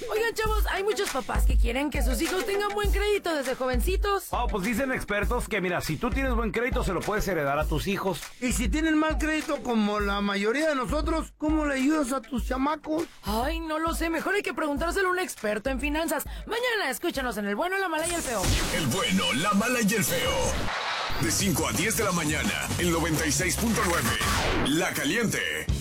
Oigan, chavos, hay muchos papás que quieren que sus hijos tengan buen crédito desde jovencitos. Pues dicen expertos que mira, si tú tienes buen crédito se lo puedes heredar a tus hijos. Y si tienen mal crédito como la mayoría de nosotros, ¿cómo le ayudas a tus chamacos? Ay, no lo sé, mejor hay que preguntárselo a un experto en finanzas. Mañana escúchanos en El Bueno, la Mala y el Feo. El Bueno, la Mala y el Feo. De 5 a 10 de la mañana, el 96.9. La Caliente.